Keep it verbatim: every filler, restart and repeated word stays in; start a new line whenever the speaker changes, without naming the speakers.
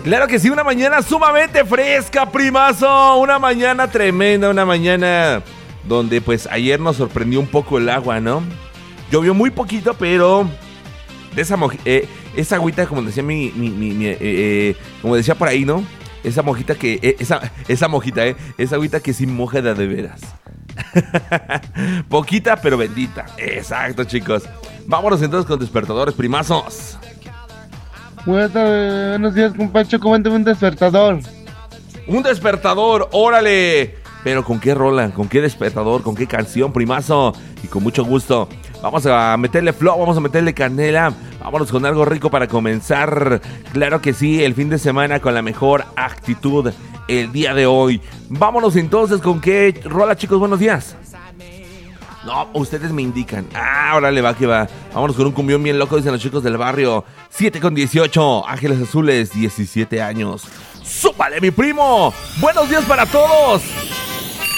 Claro que sí, una mañana sumamente fresca, primazo. Una mañana tremenda, una mañana donde pues ayer nos sorprendió un poco el agua, ¿no? Llovió muy poquito, pero de esa, mo- eh, esa agüita, como decía mi, mi, mi, mi eh, eh, como decía por ahí, ¿no? Esa mojita que, eh, esa, esa mojita, eh, esa agüita que sí moja de, de veras. Poquita, pero bendita. Exacto, chicos. Vámonos entonces con despertadores, primazos.
Buenas tardes, buenos días, compacho. Coméntame un despertador.
Un despertador, órale. Pero ¿con qué rola? ¿Con qué despertador? ¿Con qué canción, primazo? Y con mucho gusto. Vamos a meterle flow, vamos a meterle canela. Vámonos con algo rico para comenzar. Claro que sí, el fin de semana con la mejor actitud el día de hoy. Vámonos entonces con qué rola, chicos, buenos días. No, ustedes me indican. Ah, órale, va que va. Vámonos con un cumbión bien loco, dicen los chicos del barrio. siete con dieciocho, Ángeles Azules, diecisiete años. ¡Súpale, mi primo! ¡Buenos días para todos!